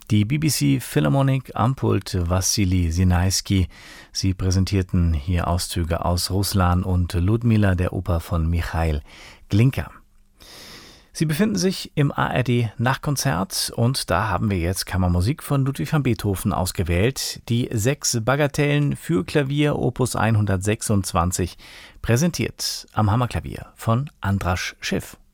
Die BBC Philharmonic am Pult Wassili Sinaisky. Sie präsentierten hier Auszüge aus Ruslan und Ludmila, der Oper von Michail Glinka. Sie befinden sich im ARD Nachtkonzert und da haben wir jetzt Kammermusik von Ludwig van Beethoven ausgewählt. Die 6 Bagatellen für Klavier Opus 126, präsentiert am Hammerklavier von Andras Schiff.